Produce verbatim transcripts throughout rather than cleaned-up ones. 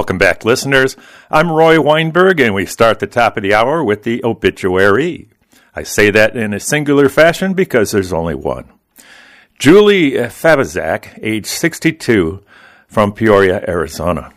Welcome back, listeners. I'm Roy Weinberg, and we start the top of the hour with the obituary. I say that in a singular fashion because there's only one. Julie Fabizak, age sixty-two, from Peoria, Arizona.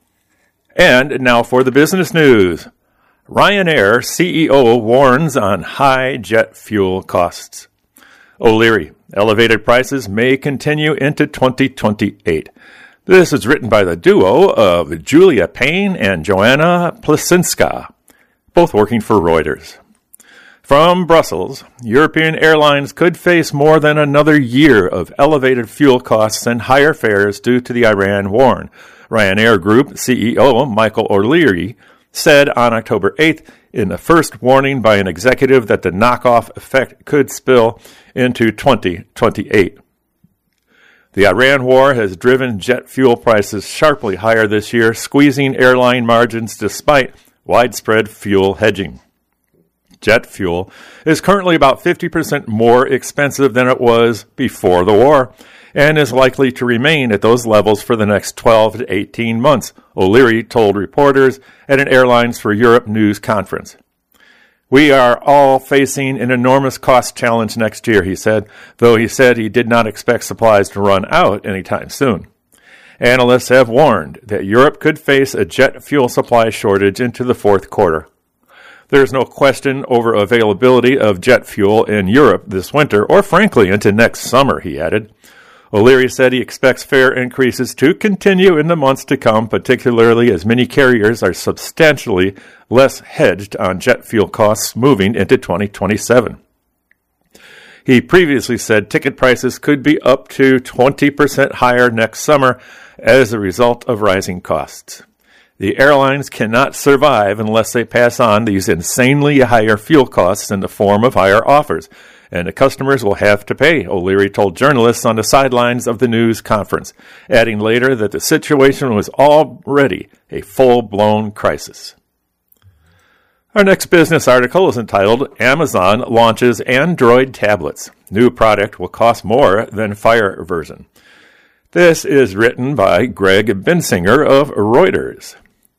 And now for the business news. Ryanair C E O warns on high jet fuel costs. O'Leary, elevated prices may continue into twenty twenty-eight. This is written by the duo of Julia Payne and Joanna Plasinska, both working for Reuters. From Brussels, European airlines could face more than another year of elevated fuel costs and higher fares due to the Iran war. Ryanair Group C E O Michael O'Leary said on October eighth in the first warning by an executive that the knockoff effect could spill into twenty twenty-eight. The Iran war has driven jet fuel prices sharply higher this year, squeezing airline margins despite widespread fuel hedging. Jet fuel is currently about fifty percent more expensive than it was before the war and is likely to remain at those levels for the next twelve to eighteen months, O'Leary told reporters at an Airlines for Europe news conference. We are all facing an enormous cost challenge next year, he said, though he said he did not expect supplies to run out anytime soon. Analysts have warned that Europe could face a jet fuel supply shortage into the fourth quarter. There is no question over availability of jet fuel in Europe this winter, or frankly into next summer, he added. O'Leary said he expects fare increases to continue in the months to come, particularly as many carriers are substantially less hedged on jet fuel costs moving into twenty twenty-seven. He previously said ticket prices could be up to twenty percent higher next summer as a result of rising costs. The airlines cannot survive unless they pass on these insanely higher fuel costs in the form of higher offers, and the customers will have to pay, O'Leary told journalists on the sidelines of the news conference, adding later that the situation was already a full-blown crisis. Our next business article is entitled, Amazon Launches Android Tablets. New product will cost more than Fire version. This is written by Greg Bensinger of Reuters.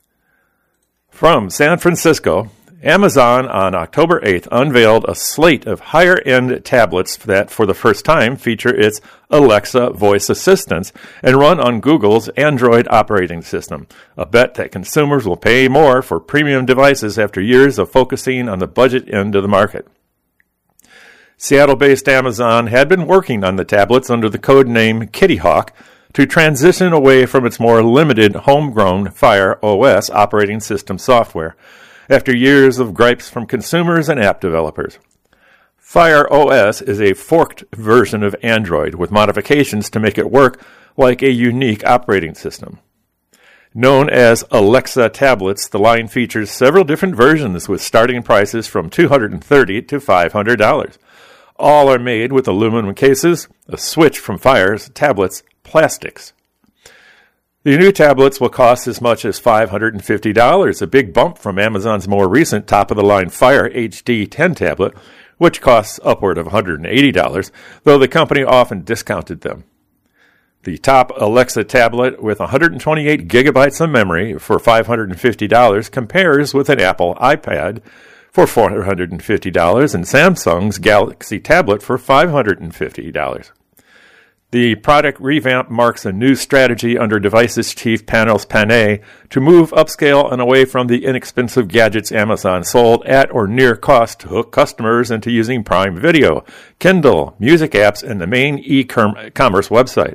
From San Francisco, Amazon on October eighth unveiled a slate of higher-end tablets that for the first time feature its Alexa voice assistants and run on Google's Android operating system, a bet that consumers will pay more for premium devices after years of focusing on the budget end of the market. Seattle-based Amazon had been working on the tablets under the code name Kitty Hawk to transition away from its more limited homegrown Fire O S operating system software, after years of gripes from consumers and app developers. Fire O S is a forked version of Android with modifications to make it work like a unique operating system. Known as Alexa tablets, the line features several different versions with starting prices from two hundred thirty dollars to five hundred dollars. All are made with aluminum cases, a switch from Fire's tablets plastics. The new tablets will cost as much as five hundred fifty dollars, a big bump from Amazon's more recent top-of-the-line Fire H D ten tablet, which costs upward of one hundred eighty dollars, though the company often discounted them. The top Alexa tablet with one hundred twenty-eight gigabytes of memory for five hundred fifty dollars compares with an Apple iPad for four hundred fifty dollars and Samsung's Galaxy tablet for five hundred fifty dollars. The product revamp marks a new strategy under Devices chief Panos Panay to move upscale and away from the inexpensive gadgets Amazon sold at or near cost to hook customers into using Prime Video, Kindle, music apps, and the main e-commerce website.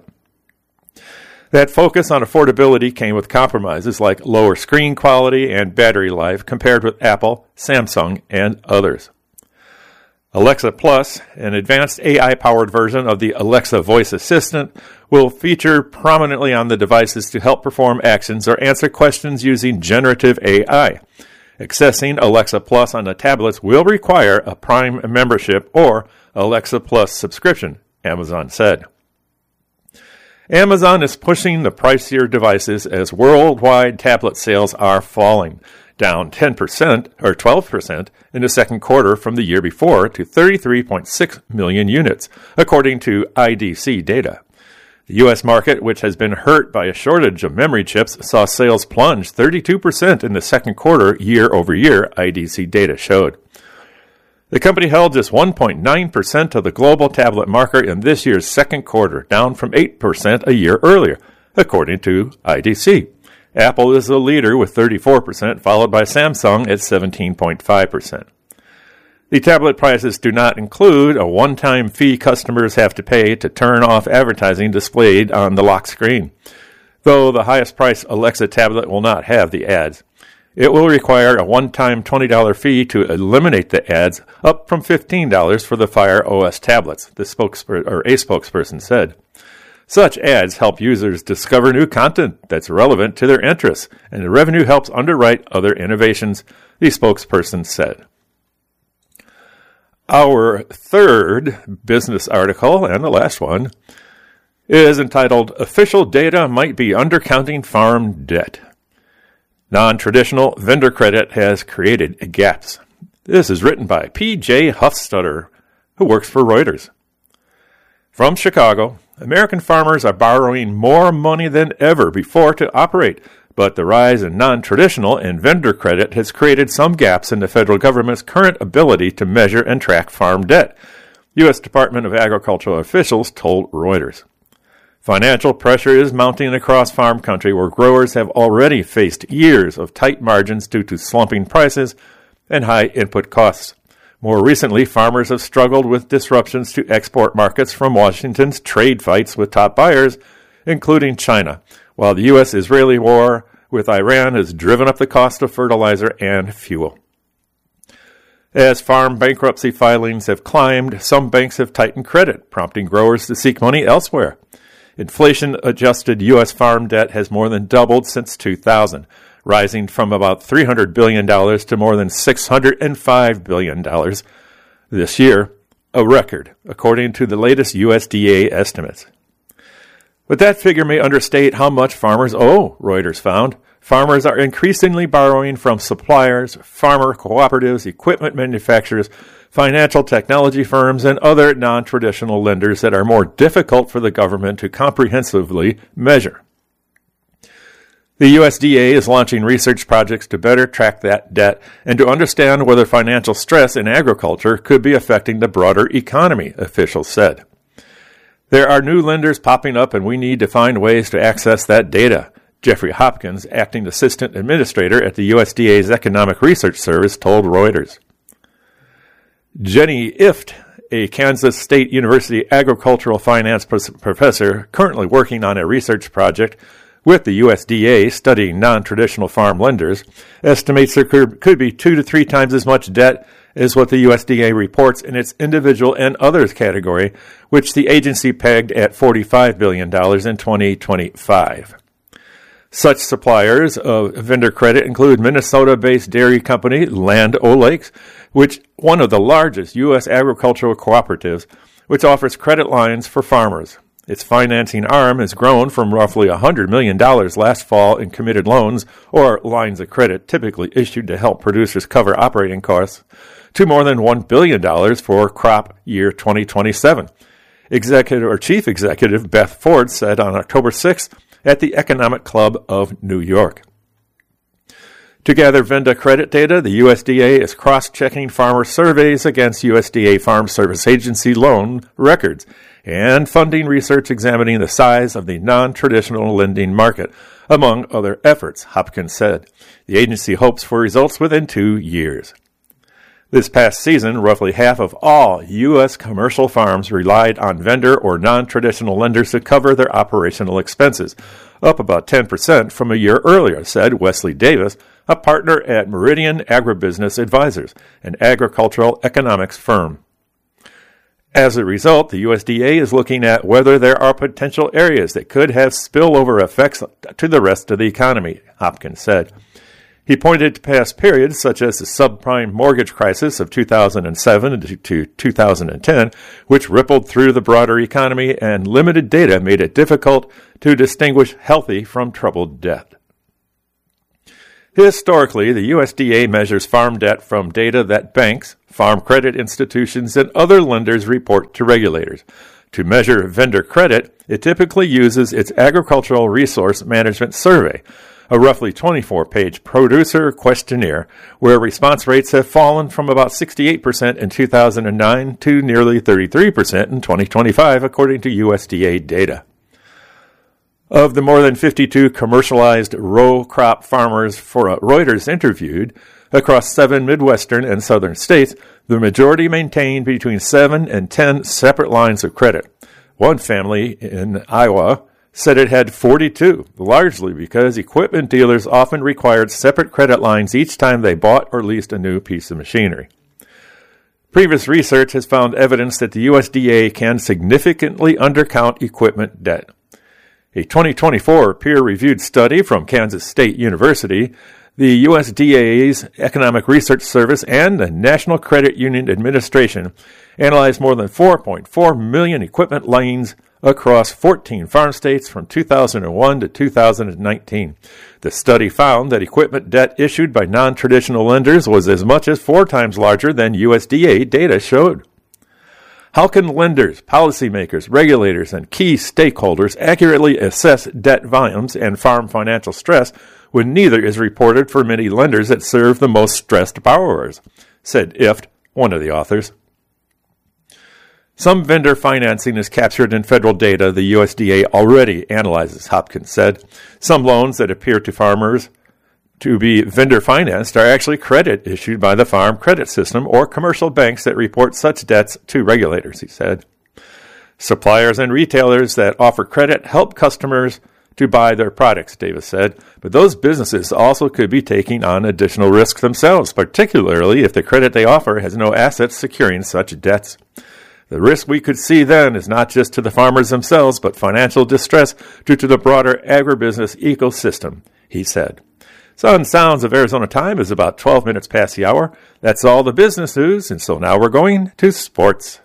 That focus on affordability came with compromises like lower screen quality and battery life compared with Apple, Samsung, and others. Alexa Plus, an advanced A I-powered version of the Alexa voice assistant, will feature prominently on the devices to help perform actions or answer questions using generative A I. Accessing Alexa Plus on the tablets will require a Prime membership or Alexa Plus subscription, Amazon said. Amazon is pushing the pricier devices as worldwide tablet sales are falling, down ten percent or twelve percent in the second quarter from the year before to thirty-three point six million units, according to I D C data. The U S market, which has been hurt by a shortage of memory chips, saw sales plunge thirty-two percent in the second quarter year over year, I D C data showed. The company held just one point nine percent of the global tablet market in this year's second quarter, down from eight percent a year earlier, according to I D C. Apple is the leader with thirty-four percent, followed by Samsung at seventeen point five percent. The tablet prices do not include a one-time fee customers have to pay to turn off advertising displayed on the lock screen, though the highest-priced Alexa tablet will not have the ads. It will require a one-time twenty dollars fee to eliminate the ads, up from fifteen dollars for the Fire O S tablets, the spokesper- or a spokesperson said. Such ads help users discover new content that's relevant to their interests, and the revenue helps underwrite other innovations, the spokesperson said. Our third business article, and the last one, is entitled, Official Data Might Be Undercounting Farm Debt. Non-traditional vendor credit has created gaps. This is written by P J Huffstutter, who works for Reuters. From Chicago, American farmers are borrowing more money than ever before to operate, but the rise in non-traditional and vendor credit has created some gaps in the federal government's current ability to measure and track farm debt, U S Department of Agriculture officials told Reuters. Financial pressure is mounting across farm country where growers have already faced years of tight margins due to slumping prices and high input costs. More recently, farmers have struggled with disruptions to export markets from Washington's trade fights with top buyers, including China, while the U S Israeli war with Iran has driven up the cost of fertilizer and fuel. As farm bankruptcy filings have climbed, some banks have tightened credit, prompting growers to seek money elsewhere. Inflation-adjusted U S farm debt has more than doubled since two thousand, rising from about three hundred billion dollars to more than six hundred five billion dollars this year, a record, according to the latest U S D A estimates. But that figure may understate how much farmers owe, Reuters found. Farmers are increasingly borrowing from suppliers, farmer cooperatives, equipment manufacturers, financial technology firms, and other non-traditional lenders that are more difficult for the government to comprehensively measure. The U S D A is launching research projects to better track that debt and to understand whether financial stress in agriculture could be affecting the broader economy, officials said. There are new lenders popping up, and we need to find ways to access that data, Jeffrey Hopkins, acting assistant administrator at the U S D A's Economic Research Service, told Reuters. Jenny Ift, a Kansas State University agricultural finance professor currently working on a research project with the U S D A studying non-traditional farm lenders, estimates there could be two to three times as much debt as what the U S D A reports in its individual and others category, which the agency pegged at forty-five billion dollars in twenty twenty-five. Such suppliers of vendor credit include Minnesota-based dairy company Land O'Lakes, which one of the largest U S agricultural cooperatives, which offers credit lines for farmers. Its financing arm has grown from roughly one hundred million dollars last fall in committed loans, or lines of credit typically issued to help producers cover operating costs, to more than one billion dollars for crop year twenty twenty-seven. Executive or Chief Executive Beth Ford said on October sixth at the Economic Club of New York. To gather vendor credit data, the U S D A is cross-checking farmer surveys against U S D A Farm Service Agency loan records and funding research examining the size of the non-traditional lending market, among other efforts, Hopkins said. The agency hopes for results within two years. This past season, roughly half of all U S commercial farms relied on vendor or non-traditional lenders to cover their operational expenses, up about ten percent from a year earlier, said Wesley Davis, a partner at Meridian Agribusiness Advisors, an agricultural economics firm. As a result, the U S D A is looking at whether there are potential areas that could have spillover effects to the rest of the economy, Hopkins said. He pointed to past periods such as the subprime mortgage crisis of two thousand seven to two thousand ten, which rippled through the broader economy, and limited data made it difficult to distinguish healthy from troubled debt. Historically, the U S D A measures farm debt from data that banks, farm credit institutions, and other lenders report to regulators. To measure vendor credit, it typically uses its Agricultural Resource Management Survey, a roughly twenty-four page producer questionnaire where response rates have fallen from about sixty-eight percent in two thousand nine to nearly thirty-three percent in twenty twenty-five, according to U S D A data. Of the more than fifty-two commercialized row crop farmers for Reuters interviewed across seven Midwestern and Southern states, the majority maintained between seven and ten separate lines of credit. One family in Iowa said it had forty-two, largely because equipment dealers often required separate credit lines each time they bought or leased a new piece of machinery. Previous research has found evidence that the U S D A can significantly undercount equipment debt. A twenty twenty-four peer-reviewed study from Kansas State University, the U S D A's Economic Research Service, and the National Credit Union Administration analyzed more than four point four million equipment liens across fourteen farm states from two thousand one to two thousand nineteen. The study found that equipment debt issued by non-traditional lenders was as much as four times larger than U S D A data showed. How can lenders, policymakers, regulators, and key stakeholders accurately assess debt volumes and farm financial stress when neither is reported for many lenders that serve the most stressed borrowers? Said Ift, one of the authors. Some vendor financing is captured in federal data the U S D A already analyzes, Hopkins said. Some loans that appear to farmers to be vendor financed are actually credit issued by the Farm Credit System or commercial banks that report such debts to regulators, he said. Suppliers and retailers that offer credit help customers to buy their products, Davis said, but those businesses also could be taking on additional risk themselves, particularly if the credit they offer has no assets securing such debts. The risk we could see then is not just to the farmers themselves, but financial distress due to the broader agribusiness ecosystem, he said. Sun Sounds of Arizona time is about twelve minutes past the hour. That's all the business news, and so now we're going to sports.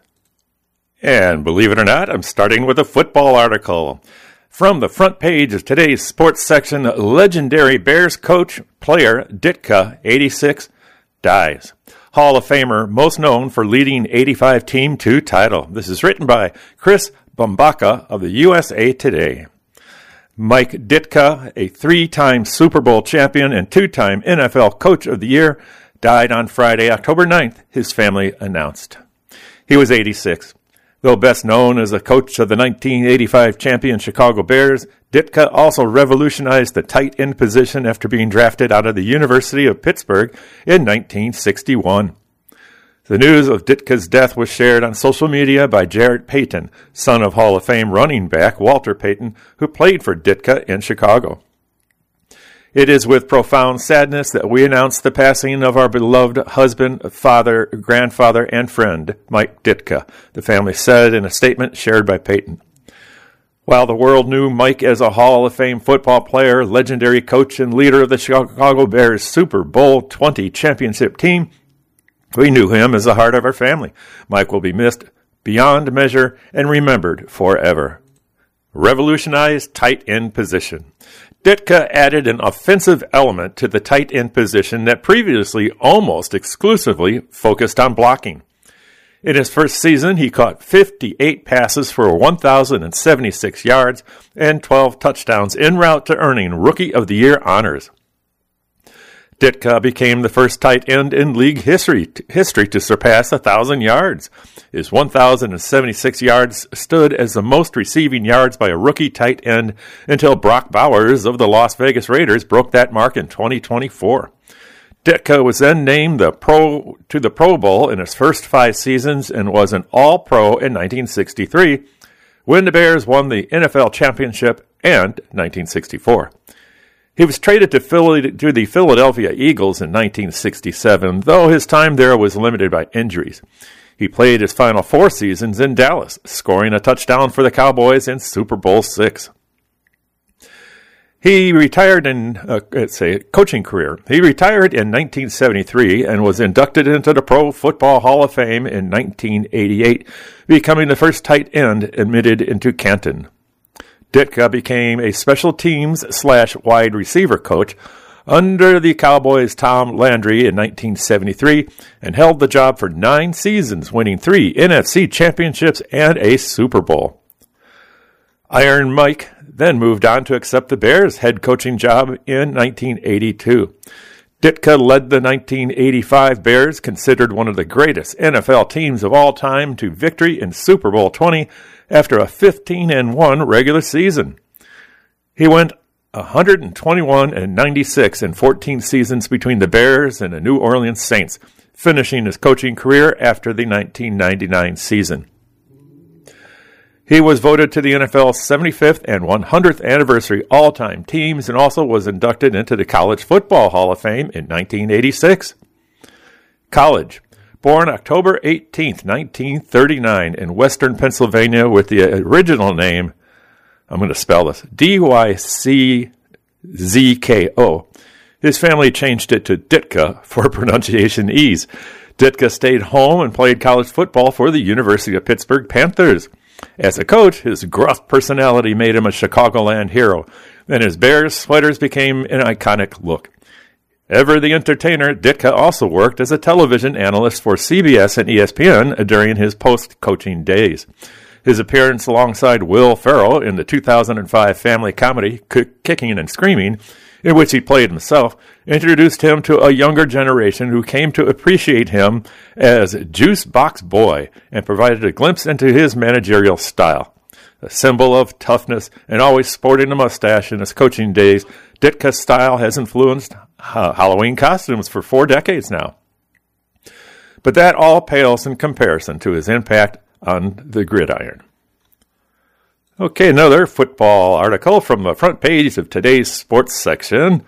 And believe it or not, I'm starting with a football article. From the front page of today's sports section, legendary Bears coach, player Ditka, eighty-six, dies. Hall of Famer, most known for leading eighty-five team to title. This is written by Chris Bombaka of the U S A Today. Mike Ditka, a three-time Super Bowl champion and two-time N F L Coach of the Year, died on Friday, October ninth, his family announced. He was eighty-six. Though best known as a coach of the nineteen eighty-five champion Chicago Bears, Ditka also revolutionized the tight end position after being drafted out of the University of Pittsburgh in nineteen sixty-one. The news of Ditka's death was shared on social media by Jarrett Payton, son of Hall of Fame running back Walter Payton, who played for Ditka in Chicago. It is with profound sadness that we announce the passing of our beloved husband, father, grandfather, and friend, Mike Ditka, the family said in a statement shared by Payton. While the world knew Mike as a Hall of Fame football player, legendary coach, and leader of the Chicago Bears Super Bowl twenty championship team, we knew him as the heart of our family. Mike will be missed beyond measure and remembered forever. Revolutionized tight end position. Ditka added an offensive element to the tight end position that previously almost exclusively focused on blocking. In his first season, he caught fifty-eight passes for one thousand seventy-six yards and twelve touchdowns en route to earning Rookie of the Year honors. Ditka became the first tight end in league history, history to surpass one thousand yards. His one thousand seventy-six yards stood as the most receiving yards by a rookie tight end until Brock Bowers of the Las Vegas Raiders broke that mark in twenty twenty-four. Ditka was then named the pro to the Pro Bowl in his first five seasons and was an All-Pro in nineteen sixty-three, when the Bears won the N F L championship, and nineteen sixty-four. He was traded to, Philly, to the Philadelphia Eagles in nineteen sixty-seven, though his time there was limited by injuries. He played his final four seasons in Dallas, scoring a touchdown for the Cowboys in Super Bowl six. He retired in, uh, let's say, coaching career. He retired in nineteen seventy-three and was inducted into the Pro Football Hall of Fame in nineteen eighty-eight, becoming the first tight end admitted into Canton. Ditka became a special teams slash wide receiver coach, under the Cowboys' Tom Landry in nineteen seventy-three and held the job for nine seasons, winning three N F C championships and a Super Bowl. Iron Mike then moved on to accept the Bears' head coaching job in nineteen eighty-two. Ditka led the nineteen eighty-five Bears, considered one of the greatest N F L teams of all time, to victory in Super Bowl twenty after a fifteen and one regular season. He went one hundred twenty-one and ninety-six in fourteen seasons between the Bears and the New Orleans Saints, finishing his coaching career after the nineteen ninety-nine season. He was voted to the N F L's seventy-fifth and one hundredth anniversary all-time teams and also was inducted into the College Football Hall of Fame in nineteen eighty-six. College. Born October eighteenth, nineteen thirty-nine in western Pennsylvania with the original name, I'm going to spell this, D Y C Z K O. His family changed it to Ditka for pronunciation ease. Ditka stayed home and played college football for the University of Pittsburgh Panthers. As a coach, his gruff personality made him a Chicagoland hero, and his Bears sweaters became an iconic look. Ever the entertainer, Ditka also worked as a television analyst for C B S and E S P N during his post-coaching days. His appearance alongside Will Ferrell in the two thousand five family comedy Kicking and Screaming, in which he played himself, introduced him to a younger generation who came to appreciate him as Juice Box Boy and provided a glimpse into his managerial style. A symbol of toughness and always sporting a mustache in his coaching days, Ditka's style has influenced uh, Halloween costumes for four decades now. But that all pales in comparison to his impact on the gridiron. Okay, another football article from the front page of today's sports section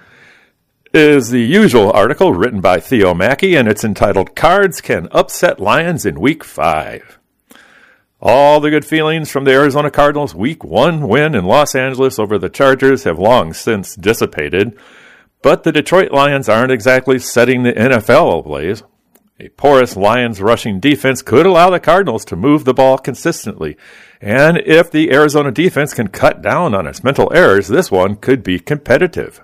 is the usual article written by Theo Mackey, and it's entitled, Cards Can Upset Lions in Week five. All the good feelings from the Arizona Cardinals' Week one win in Los Angeles over the Chargers have long since dissipated, but the Detroit Lions aren't exactly setting the N F L ablaze. A porous Lions rushing defense could allow the Cardinals to move the ball consistently, and if the Arizona defense can cut down on its mental errors, this one could be competitive.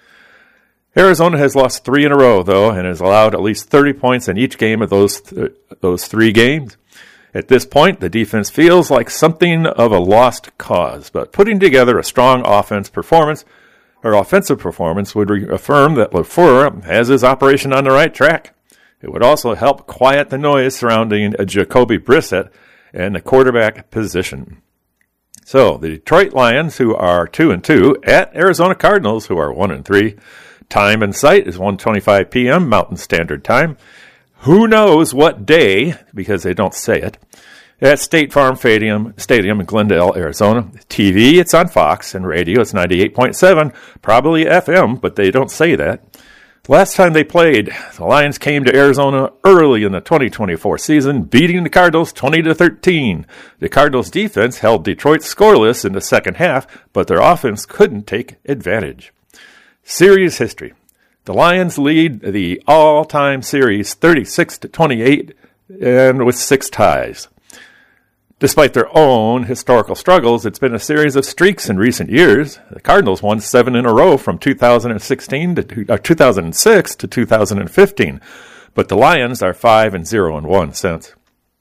Arizona has lost three in a row, though, and has allowed at least thirty points in each game of those th- those three games. At this point, the defense feels like something of a lost cause, but putting together a strong offense performance or offensive performance would reaffirm that LaFleur has his operation on the right track. It would also help quiet the noise surrounding Jacoby Brissett and the quarterback position. So, the Detroit Lions, who are two and two, at Arizona Cardinals, who are one and three. Time and site is one twenty-five p.m. Mountain Standard Time. Who knows what day, because they don't say it, at State Farm Stadium, Stadium in Glendale, Arizona. T V, it's on Fox, and radio, it's ninety-eight point seven, probably F M, but they don't say that. Last time they played, the Lions came to Arizona early in the twenty twenty-four season, beating the Cardinals twenty to thirteen. The Cardinals' defense held Detroit scoreless in the second half, but their offense couldn't take advantage. Series history. The Lions lead the all-time series thirty-six to twenty-eight, and with six ties. Despite their own historical struggles, it's been a series of streaks in recent years. The Cardinals won seven in a row from two thousand sixteen to uh, two thousand six to two thousand fifteen, but the Lions are five and zero and one since.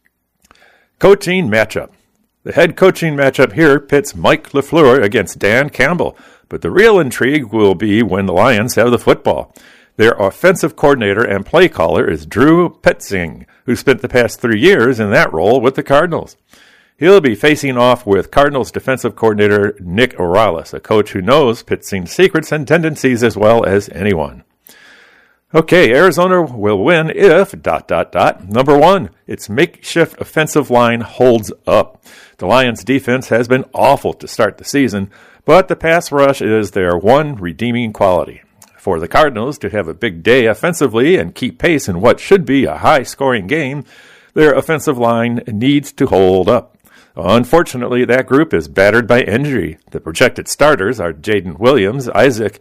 Coaching matchup. The head coaching matchup here pits Mike LaFleur against Dan Campbell, but the real intrigue will be when the Lions have the football. Their offensive coordinator and play caller is Drew Petzing, who spent the past three years in that role with the Cardinals. He'll be facing off with Cardinals defensive coordinator Nick Orales, a coach who knows Petzing's secrets and tendencies as well as anyone. Okay, Arizona will win if, dot, dot, dot. Number one, its makeshift offensive line holds up. The Lions' defense has been awful to start the season, but the pass rush is their one redeeming quality. For the Cardinals to have a big day offensively and keep pace in what should be a high-scoring game, their offensive line needs to hold up. Unfortunately, that group is battered by injury. The projected starters are Jaden Williams, Isaac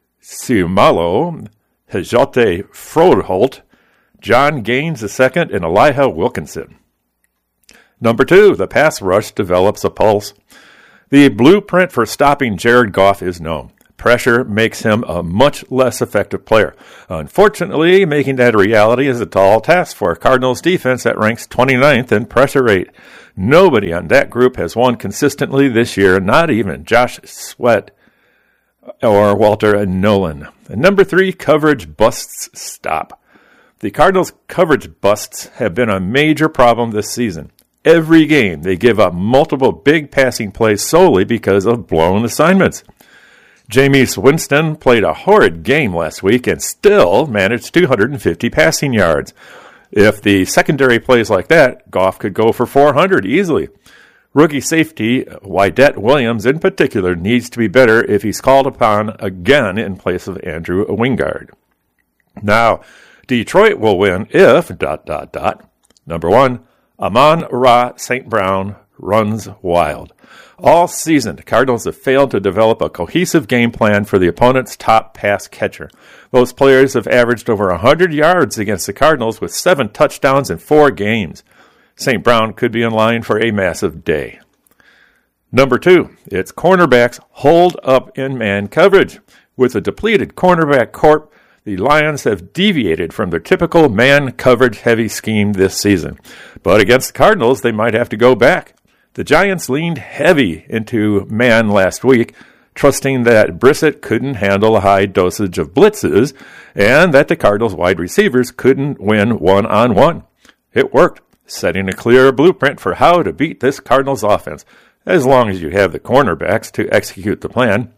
Seumalo, Hajote Froholt, John Gaines the second, and Elijah Wilkinson. Number two, the pass rush develops a pulse. The blueprint for stopping Jared Goff is known. Pressure makes him a much less effective player. Unfortunately, making that a reality is a tall task for a Cardinals defense that ranks twenty-ninth in pressure rate. Nobody on that group has won consistently this year, not even Josh Sweat or Walter Nolan. And number three, coverage busts stop. The Cardinals' coverage busts have been a major problem this season. Every game, they give up multiple big passing plays solely because of blown assignments. Jameis Winston played a horrid game last week and still managed two hundred fifty passing yards. If the secondary plays like that, Goff could go for four hundred easily. Rookie safety Wydett Williams in particular needs to be better if he's called upon again in place of Andrew Wingard. Now, Detroit will win if, dot, dot, dot. Number one, Amon-Ra Saint Brown runs wild. All season, the Cardinals have failed to develop a cohesive game plan for the opponent's top pass catcher. Those players have averaged over one hundred yards against the Cardinals with seven touchdowns in four games. Saint Brown could be in line for a massive day. Number two, it's cornerbacks hold up in man coverage. With a depleted cornerback corps, the Lions have deviated from their typical man coverage-heavy scheme this season. But against the Cardinals, they might have to go back. The Giants leaned heavy into man last week, trusting that Brissett couldn't handle a high dosage of blitzes and that the Cardinals wide receivers couldn't win one-on-one. It worked, setting a clear blueprint for how to beat this Cardinals offense, as long as you have the cornerbacks to execute the plan.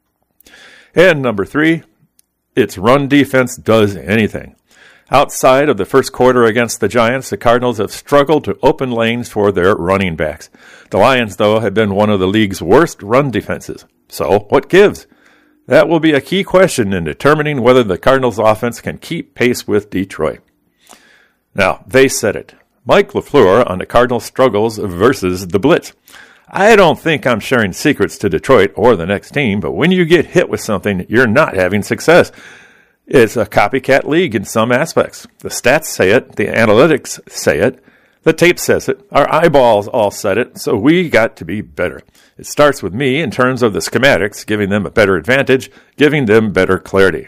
And number three, its run defense does anything. Outside of the first quarter against the Giants, the Cardinals have struggled to open lanes for their running backs. The Lions, though, have been one of the league's worst run defenses. So, what gives? That will be a key question in determining whether the Cardinals' offense can keep pace with Detroit. Now, they said it. Mike LaFleur on the Cardinals' struggles versus the blitz. I don't think I'm sharing secrets to Detroit or the next team, but when you get hit with something, you're not having success. It's a copycat league in some aspects. The stats say it, the analytics say it, the tape says it, our eyeballs all said it, so we got to be better. It starts with me in terms of the schematics, giving them a better advantage, giving them better clarity.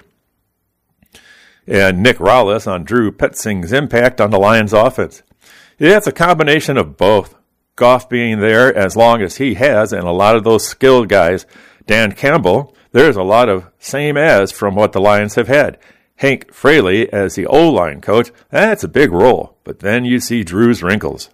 And Nick Rallis on Drew Petzing's impact on the Lions offense. Yeah, it's a combination of both. Goff being there as long as he has, and a lot of those skilled guys. Dan Campbell, there's a lot of same as from what the Lions have had. Hank Fraley as the O-line coach, that's a big role. But then you see Drew's wrinkles.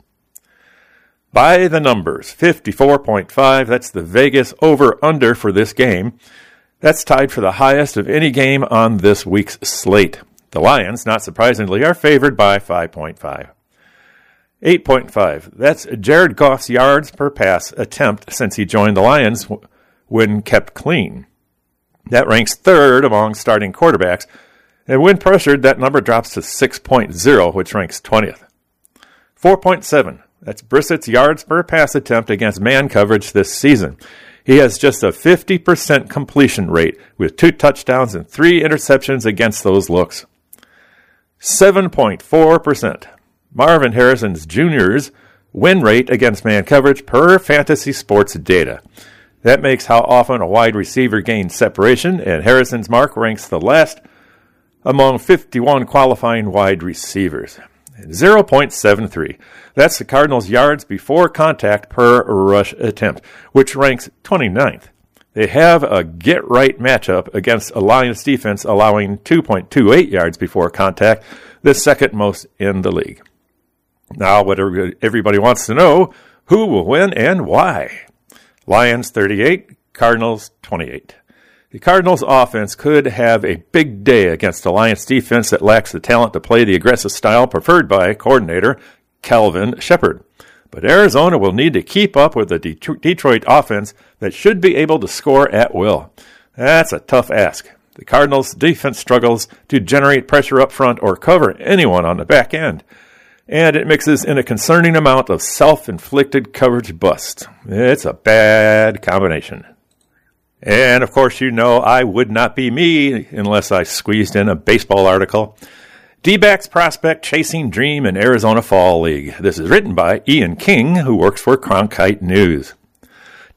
By the numbers, fifty-four point five, that's the Vegas over-under for this game. That's tied for the highest of any game on this week's slate. The Lions, not surprisingly, are favored by five point five. eight point five, that's Jared Goff's yards per pass attempt since he joined the Lions when kept clean. That ranks third among starting quarterbacks, and when pressured, that number drops to six point oh, which ranks twentieth. four point seven, that's Brissett's yards per pass attempt against man coverage this season. He has just a fifty percent completion rate with two touchdowns and three interceptions against those looks. seven point four percent. Marvin Harrison's Junior's win rate against man coverage per Fantasy Sports data. That makes how often a wide receiver gains separation, and Harrison's mark ranks the last among fifty-one qualifying wide receivers. zero point seven three. That's the Cardinals' yards before contact per rush attempt, which ranks twenty-ninth. They have a get-right matchup against a Lions defense allowing two point two eight yards before contact, the second most in the league. Now, what everybody wants to know, who will win and why? Lions thirty-eight, Cardinals twenty-eight. The Cardinals' offense could have a big day against a Lions defense that lacks the talent to play the aggressive style preferred by coordinator Calvin Shepard. But Arizona will need to keep up with the Detroit offense that should be able to score at will. That's a tough ask. The Cardinals' defense struggles to generate pressure up front or cover anyone on the back end. And it mixes in a concerning amount of self-inflicted coverage busts. It's a bad combination. And, of course, you know I would not be me unless I squeezed in a baseball article. D-backs prospect chasing dream in Arizona Fall League. This is written by Ian King, who works for Cronkite News.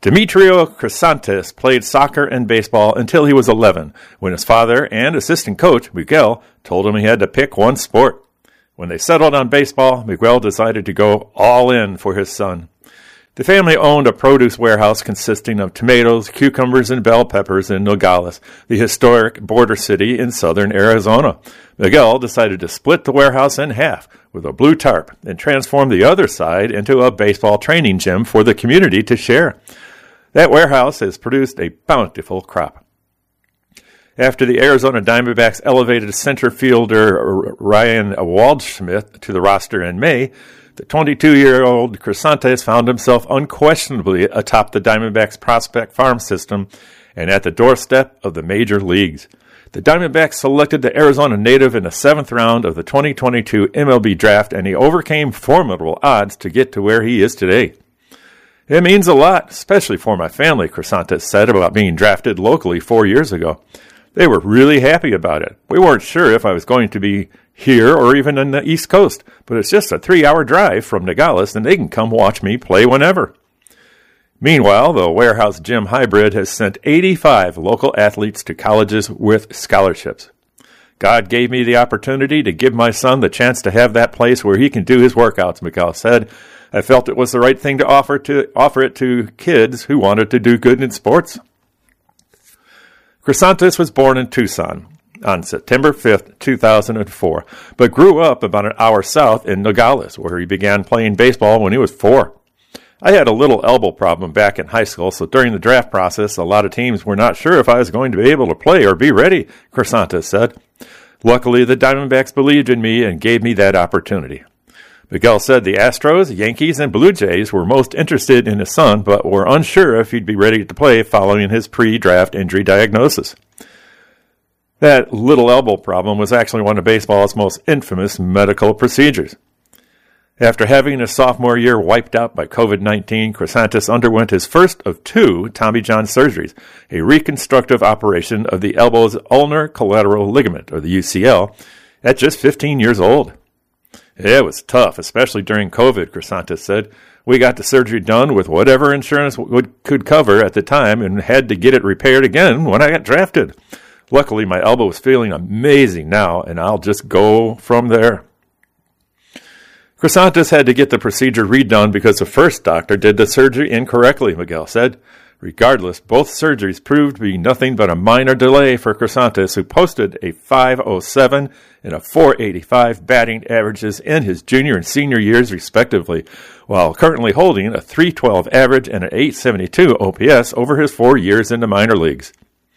Demetrio Crisantes played soccer and baseball until he was eleven, when his father and assistant coach, Miguel, told him he had to pick one sport. When they settled on baseball, Miguel decided to go all in for his son. The family owned a produce warehouse consisting of tomatoes, cucumbers, and bell peppers in Nogales, the historic border city in southern Arizona. Miguel decided to split the warehouse in half with a blue tarp and transform the other side into a baseball training gym for the community to share. That warehouse has produced a bountiful crop. After the Arizona Diamondbacks elevated center fielder Ryan Waldschmidt to the roster in May, the twenty-two-year-old Crisantes found himself unquestionably atop the Diamondbacks prospect farm system and at the doorstep of the major leagues. The Diamondbacks selected the Arizona native in the seventh round of the twenty twenty-two M L B draft, and he overcame formidable odds to get to where he is today. It means a lot, especially for my family, Crisantes said about being drafted locally four years ago. They were really happy about it. We weren't sure if I was going to be here or even in the East Coast, but it's just a three-hour drive from Nogales, and they can come watch me play whenever. Meanwhile, the warehouse gym hybrid has sent eighty-five local athletes to colleges with scholarships. God gave me the opportunity to give my son the chance to have that place where he can do his workouts, Miguel said. I felt it was the right thing to offer to offer it to kids who wanted to do good in sports. Crisantes was born in Tucson on September fifth, two thousand four, but grew up about an hour south in Nogales, where he began playing baseball when he was four. I had a little elbow problem back in high school, so during the draft process, a lot of teams were not sure if I was going to be able to play or be ready, Crisantes said. Luckily, the Diamondbacks believed in me and gave me that opportunity. Miguel said the Astros, Yankees, and Blue Jays were most interested in his son, but were unsure if he'd be ready to play following his pre-draft injury diagnosis. That little elbow problem was actually one of baseball's most infamous medical procedures. After having his sophomore year wiped out by covid nineteen, Crisantes underwent his first of two Tommy John surgeries, a reconstructive operation of the elbow's ulnar collateral ligament, or the U C L, at just fifteen years old. It was tough, especially during COVID, Crisantes said. We got the surgery done with whatever insurance would, could cover at the time and had to get it repaired again when I got drafted. Luckily, my elbow is feeling amazing now, and I'll just go from there. Crisantes had to get the procedure redone because the first doctor did the surgery incorrectly, Miguel said. Regardless, both surgeries proved to be nothing but a minor delay for Crisantes, who posted a five oh seven and a four eighty-five batting averages in his junior and senior years, respectively, while currently holding a three twelve average and an eight seventy-two O P S over his four years in the minor leagues.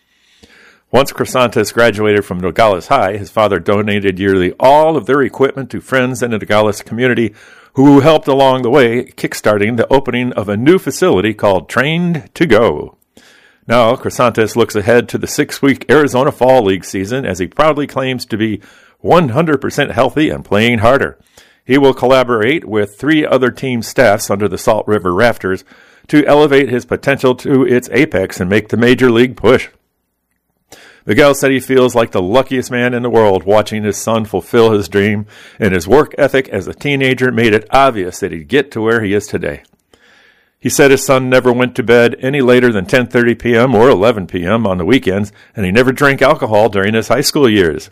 Once Crisantes graduated from Nogales High, his father donated nearly all of their equipment to friends in the Nogales community who helped along the way, kickstarting the opening of a new facility called Trained to Go. Now, Crisantes looks ahead to the six-week Arizona Fall League season as he proudly claims to be one hundred percent healthy and playing harder. He will collaborate with three other team staffs under the Salt River Rafters to elevate his potential to its apex and make the major league push. Miguel said he feels like the luckiest man in the world watching his son fulfill his dream, and his work ethic as a teenager made it obvious that he'd get to where he is today. He said his son never went to bed any later than ten thirty p.m. or eleven p.m. on the weekends, and he never drank alcohol during his high school years.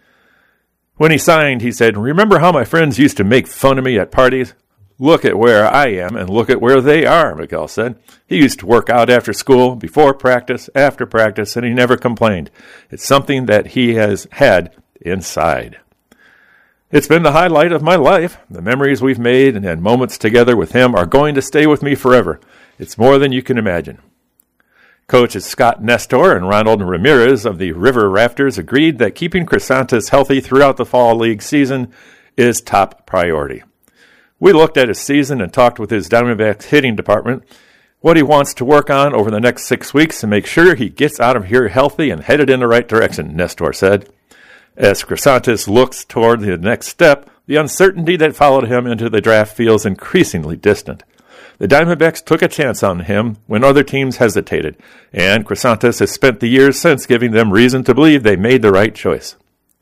When he signed, he said, "Remember how my friends used to make fun of me at parties? Look at where I am and look at where they are," Miguel said. He used to work out after school, before practice, after practice, and he never complained. It's something that he has had inside. It's been the highlight of my life. The memories we've made and moments together with him are going to stay with me forever. It's more than you can imagine. Coaches Scott Nestor and Ronald Ramirez of the River Rafters agreed that keeping Crisantes healthy throughout the fall league season is top priority. We looked at his season and talked with his Diamondbacks hitting department, what he wants to work on over the next six weeks to make sure he gets out of here healthy and headed in the right direction, Nestor said. As Crisantes looks toward the next step, the uncertainty that followed him into the draft feels increasingly distant. The Diamondbacks took a chance on him when other teams hesitated, and Crisantes has spent the years since giving them reason to believe they made the right choice.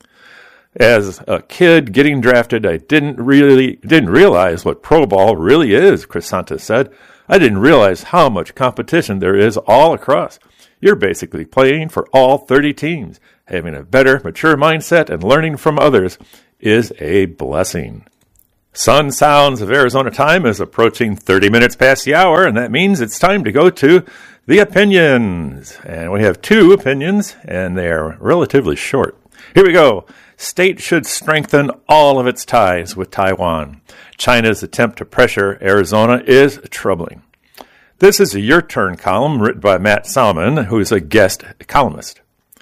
As a kid getting drafted, I didn't really didn't realize what pro ball really is, Crisantes said. I didn't realize how much competition there is all across. You're basically playing for all thirty teams. Having a better, mature mindset and learning from others is a blessing. Sun Sounds of Arizona time is approaching thirty minutes past the hour, and that means it's time to go to the opinions. And we have two opinions, and they are relatively short. Here we go. State should strengthen all of its ties with Taiwan. China's attempt to pressure Arizona is troubling. This is a Your Turn column written by Matt Salmon, who is a guest columnist.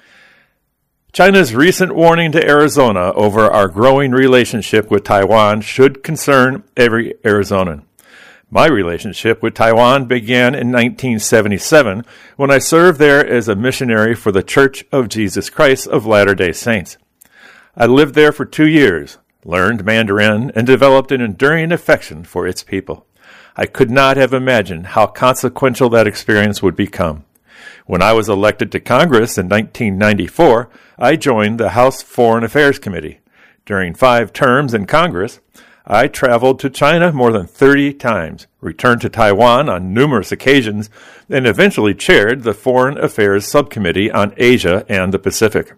China's recent warning to Arizona over our growing relationship with Taiwan should concern every Arizonan. My relationship with Taiwan began in nineteen seventy-seven when I served there as a missionary for the Church of Jesus Christ of Latter-day Saints. I lived there for two years, learned Mandarin, and developed an enduring affection for its people. I could not have imagined how consequential that experience would become. When I was elected to Congress in nineteen ninety-four, I joined the House Foreign Affairs Committee. During five terms in Congress, I traveled to China more than thirty times, returned to Taiwan on numerous occasions, and eventually chaired the Foreign Affairs Subcommittee on Asia and the Pacific.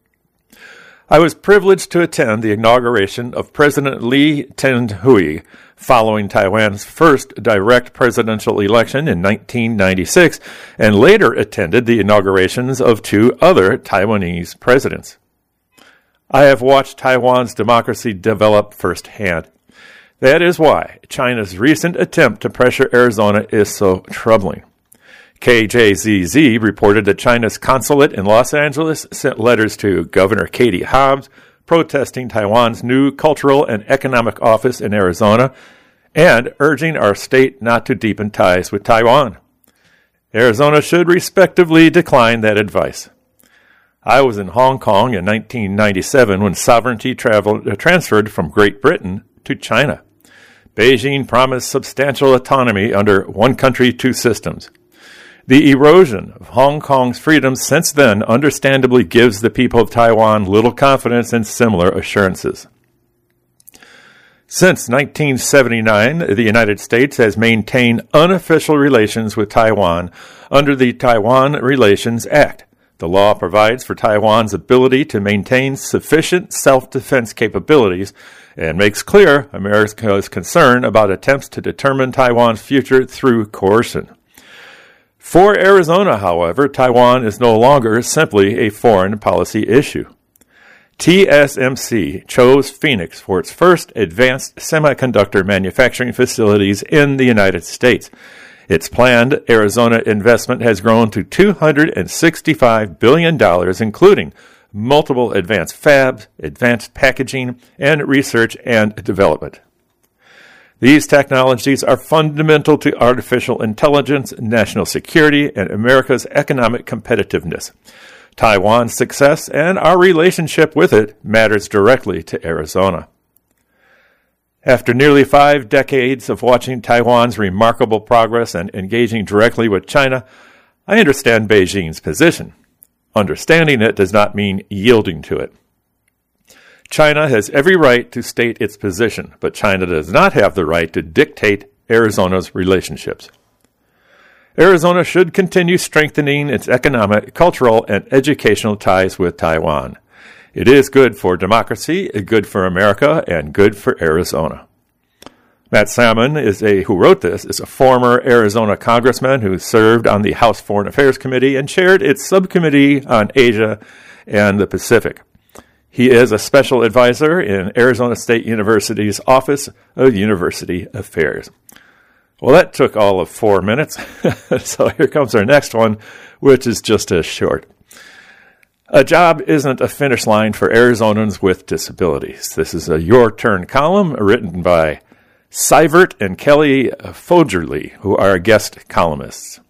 I was privileged to attend the inauguration of President Lee Teng-hui following Taiwan's first direct presidential election in nineteen ninety-six, and later attended the inaugurations of two other Taiwanese presidents. I have watched Taiwan's democracy develop firsthand. That is why China's recent attempt to pressure Arizona is so troubling. K J Z Z reported that China's consulate in Los Angeles sent letters to Governor Katie Hobbs protesting Taiwan's new cultural and economic office in Arizona and urging our state not to deepen ties with Taiwan. Arizona should respectively decline that advice. I was in Hong Kong in nineteen ninety-seven when sovereignty traveled, uh, transferred from Great Britain to China. Beijing promised substantial autonomy under one country, two systems. The erosion of Hong Kong's freedoms since then understandably gives the people of Taiwan little confidence in similar assurances. Since nineteen seventy-nine, the United States has maintained unofficial relations with Taiwan under the Taiwan Relations Act. The law provides for Taiwan's ability to maintain sufficient self-defense capabilities and makes clear America's concern about attempts to determine Taiwan's future through coercion. For Arizona, however, Taiwan is no longer simply a foreign policy issue. T S M C chose Phoenix for its first advanced semiconductor manufacturing facilities in the United States. Its planned Arizona investment has grown to two hundred sixty-five billion dollars, including multiple advanced fabs, advanced packaging, and research and development. These technologies are fundamental to artificial intelligence, national security, and America's economic competitiveness. Taiwan's success and our relationship with it matters directly to Arizona. After nearly five decades of watching Taiwan's remarkable progress and engaging directly with China, I understand Beijing's position. Understanding it does not mean yielding to it. China has every right to state its position, but China does not have the right to dictate Arizona's relationships. Arizona should continue strengthening its economic, cultural, and educational ties with Taiwan. It is good for democracy, good for America, and good for Arizona. Matt Salmon, is a, who wrote this, is a former Arizona congressman who served on the House Foreign Affairs Committee and chaired its subcommittee on Asia and the Pacific. He is a special advisor in Arizona State University's Office of University Affairs. Well, that took all of four minutes. So here comes our next one, which is just as short. A job isn't a finish line for Arizonans with disabilities. This is a Your Turn column written by Sivert and Kelly Fogerly, who are guest columnists.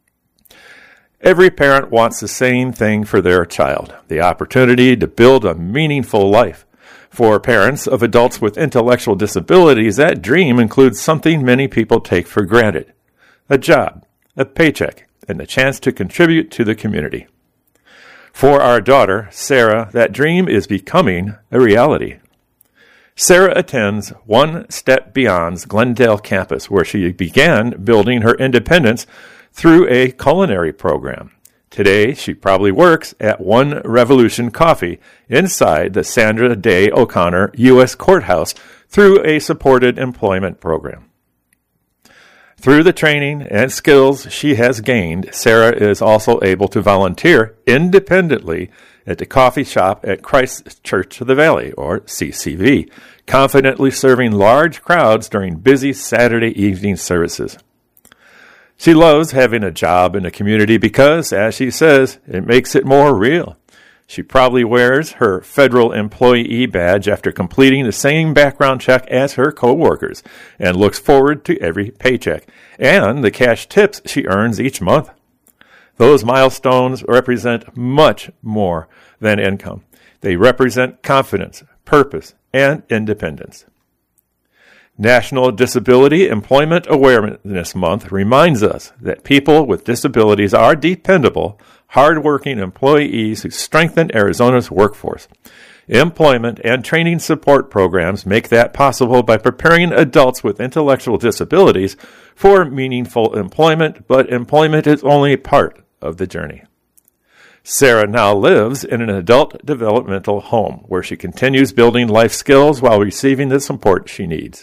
Every parent wants the same thing for their child, the opportunity to build a meaningful life. For parents of adults with intellectual disabilities, that dream includes something many people take for granted: a job, a paycheck, and the chance to contribute to the community. For our daughter, Sarah, that dream is becoming a reality. Sarah attends One Step Beyond's Glendale campus, where she began building her independence through a culinary program. Today, she probably works at One Revolution Coffee inside the Sandra Day O'Connor U S Courthouse through a supported employment program. Through the training and skills she has gained, Sarah is also able to volunteer independently at the coffee shop at Christ Church of the Valley, or C C V, confidently serving large crowds during busy Saturday evening services. She loves having a job in the community because, as she says, it makes it more real. She probably wears her federal employee badge after completing the same background check as her co-workers and looks forward to every paycheck and the cash tips she earns each month. Those milestones represent much more than income. They represent confidence, purpose, and independence. National Disability Employment Awareness Month reminds us that people with disabilities are dependable, hardworking employees who strengthen Arizona's workforce. Employment and training support programs make that possible by preparing adults with intellectual disabilities for meaningful employment, but employment is only part of the journey. Sarah now lives in an adult developmental home where she continues building life skills while receiving the support she needs.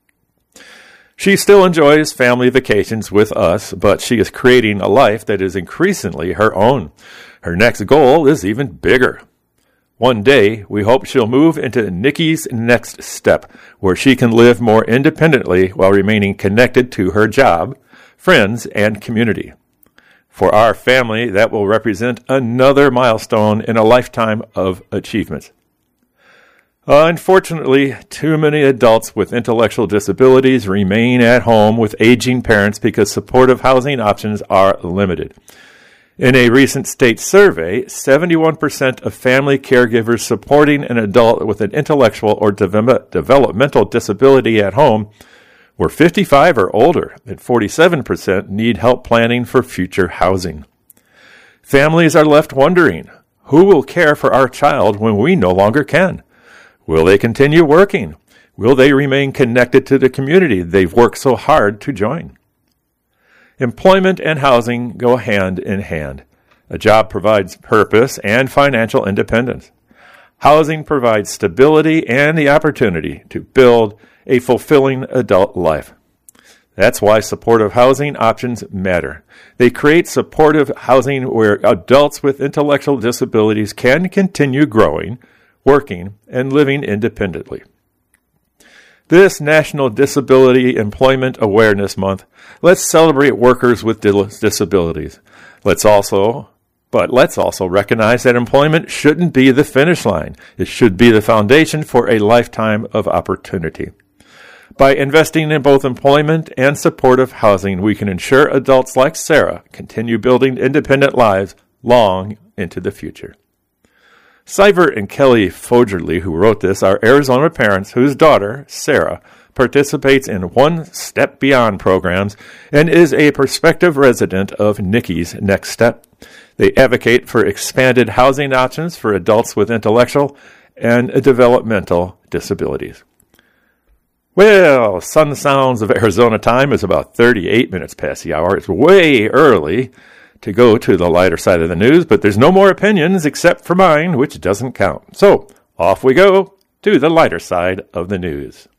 She still enjoys family vacations with us, but she is creating a life that is increasingly her own. Her next goal is even bigger. One day, we hope she'll move into Nikki's Next Step, where she can live more independently while remaining connected to her job, friends, and community. For our family, that will represent another milestone in a lifetime of achievements. Unfortunately, too many adults with intellectual disabilities remain at home with aging parents because supportive housing options are limited. In a recent state survey, seventy-one percent of family caregivers supporting an adult with an intellectual or de- developmental disability at home were fifty-five or older, and forty-seven percent need help planning for future housing. Families are left wondering, who will care for our child when we no longer can? Will they continue working? Will they remain connected to the community they've worked so hard to join? Employment and housing go hand in hand. A job provides purpose and financial independence. Housing provides stability and the opportunity to build a fulfilling adult life. That's why supportive housing options matter. They create supportive housing where adults with intellectual disabilities can continue growing, working, and living independently. This National Disability Employment Awareness Month, let's celebrate workers with disabilities. Let's also, but let's also recognize that employment shouldn't be the finish line. It should be the foundation for a lifetime of opportunity. By investing in both employment and supportive housing, we can ensure adults like Sarah continue building independent lives long into the future. Seivert and Kelly Fogerly, who wrote this, are Arizona parents whose daughter, Sarah, participates in One Step Beyond programs and is a prospective resident of Nikki's Next Step. They advocate for expanded housing options for adults with intellectual and developmental disabilities. Well, Sun Sounds of Arizona time is about thirty-eight minutes past the hour. It's way early to go to the lighter side of the news, but there's no more opinions except for mine, which doesn't count. So, off we go to the lighter side of the news.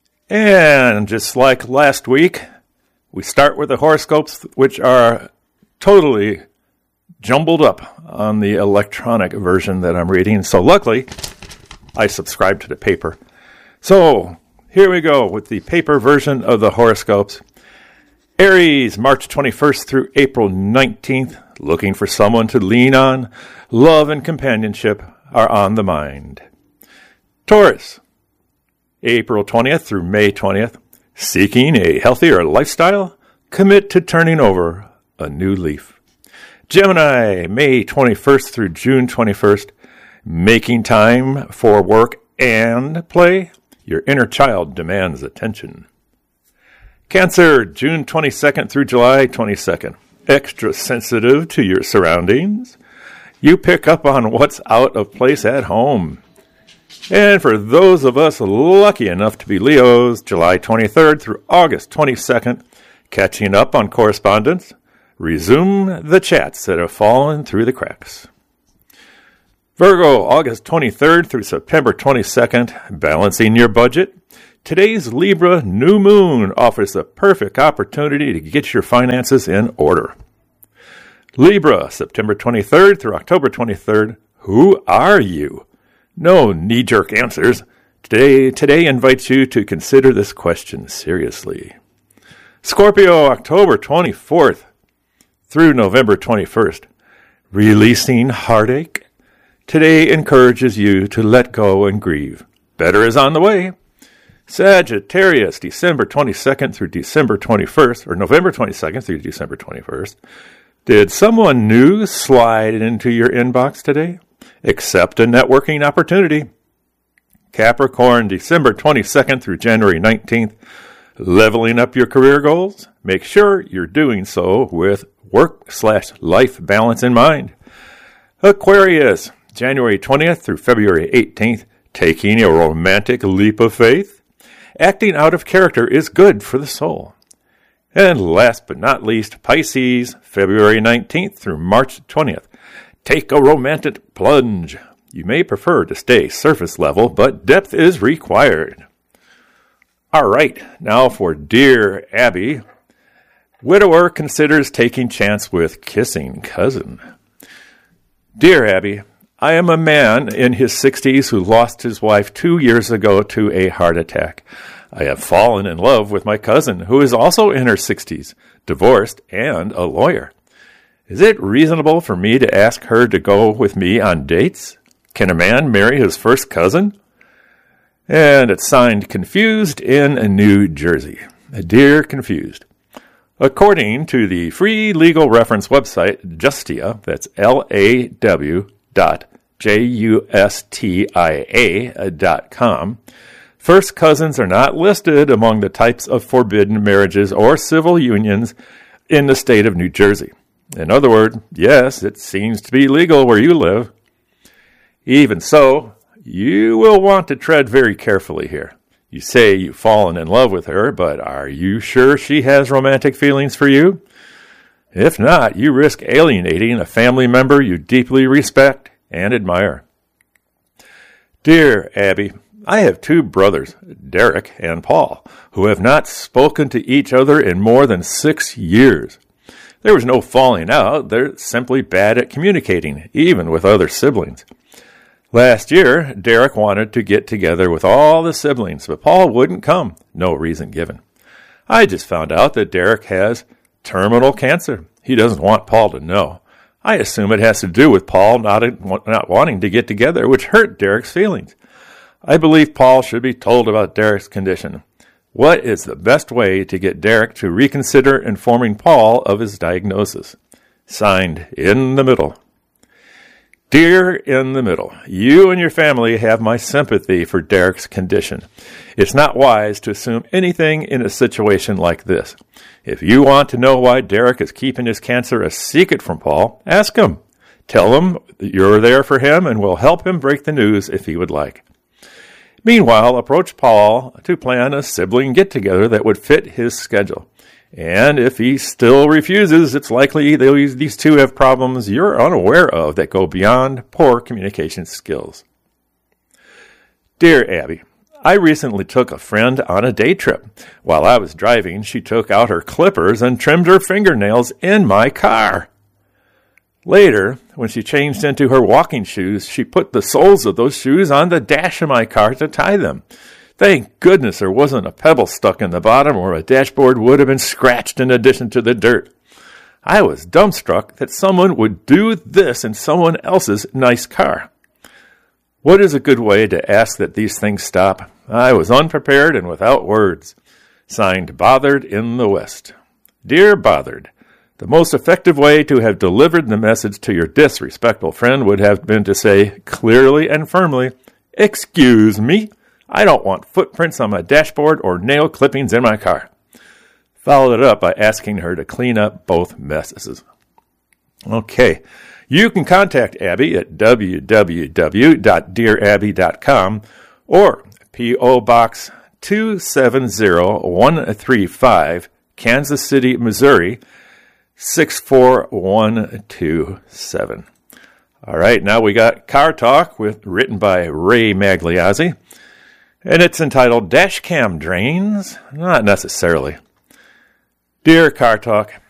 And just like last week, we start with the horoscopes, which are totally jumbled up on the electronic version that I'm reading. So luckily, I subscribe to the paper. So, here we go with the paper version of the horoscopes. Aries, March twenty-first through April nineteenth, looking for someone to lean on. Love and companionship are on the mind. Taurus, April twentieth through May twentieth, seeking a healthier lifestyle. Commit to turning over a new leaf. Gemini, May twenty-first through June twenty-first, making time for work and play. Your inner child demands attention. Cancer, June twenty-second through July twenty-second. Extra sensitive to your surroundings. You pick up on what's out of place at home. And for those of us lucky enough to be Leos, July twenty-third through August twenty-second, catching up on correspondence, resume the chats that have fallen through the cracks. Virgo, August twenty-third through September twenty-second, balancing your budget. Today's Libra new moon offers the perfect opportunity to get your finances in order. Libra, September twenty-third through October twenty-third, who are you? No knee-jerk answers. Today, today invites you to consider this question seriously. Scorpio, October twenty-fourth through November twenty-first, releasing heartache. Today encourages you to let go and grieve. Better is on the way. Sagittarius, December twenty-second through December twenty-first, or November twenty-second through December twenty-first. Did someone new slide into your inbox today? Accept a networking opportunity. Capricorn, December twenty-second through January nineteenth. Leveling up your career goals? Make sure you're doing so with work slash life balance in mind. Aquarius, January twentieth through February eighteenth. Taking a romantic leap of faith? Acting out of character is good for the soul. And last but not least, Pisces, February nineteenth through March twentieth. Take a romantic plunge. You may prefer to stay surface level, but depth is required. All right, now for Dear Abby. Widower considers taking chance with kissing cousin. Dear Abby, I am a man in his sixties who lost his wife two years ago to a heart attack. I have fallen in love with my cousin, who is also in her sixties, divorced, and a lawyer. Is it reasonable for me to ask her to go with me on dates? Can a man marry his first cousin? And it's signed Confused in New Jersey. Dear Confused. According to the free legal reference website, Justia, that's L A W dot J U S T I A dot com, first cousins are not listed among the types of forbidden marriages or civil unions in the state of New Jersey. In other words, yes, it seems to be legal where you live. Even so, you will want to tread very carefully here. You say you've fallen in love with her, but are you sure she has romantic feelings for you? If not, you risk alienating a family member you deeply respect and admire. Dear Abby, I have two brothers, Derek and Paul, who have not spoken to each other in more than six years. There was no falling out. They're simply bad at communicating, even with other siblings. Last year, Derek wanted to get together with all the siblings, but Paul wouldn't come. No reason given. I just found out that Derek has terminal cancer. He doesn't want Paul to know. I assume it has to do with Paul not, not wanting to get together, which hurt Derek's feelings. I believe Paul should be told about Derek's condition. What is the best way to get Derek to reconsider informing Paul of his diagnosis? Signed, In the Middle. Dear In the Middle, you and your family have my sympathy for Derek's condition. It's not wise to assume anything in a situation like this. If you want to know why Derek is keeping his cancer a secret from Paul, ask him. Tell him you're there for him and will help him break the news if he would like. Meanwhile, approach Paul to plan a sibling get-together that would fit his schedule. And if he still refuses, it's likely these two have problems you're unaware of that go beyond poor communication skills. Dear Abby, I recently took a friend on a day trip. While I was driving, she took out her clippers and trimmed her fingernails in my car. Later, when she changed into her walking shoes, she put the soles of those shoes on the dash of my car to tie them. Thank goodness there wasn't a pebble stuck in the bottom, or a dashboard would have been scratched in addition to the dirt. I was dumbstruck that someone would do this in someone else's nice car. What is a good way to ask that these things stop? I was unprepared and without words. Signed, Bothered in the West. Dear Bothered, the most effective way to have delivered the message to your disrespectful friend would have been to say clearly and firmly, "Excuse me, I don't want footprints on my dashboard or nail clippings in my car." Followed it up by asking her to clean up both messes. Okay. You can contact Abby at w w w dot dear abby dot com or P O. Box two seven zero one three five, Kansas City, Missouri, six four one two seven. All right, now we got Car Talk, with written by Ray Magliazzi, and it's entitled Dash Cam Drains? Not necessarily. Dear Car Talk,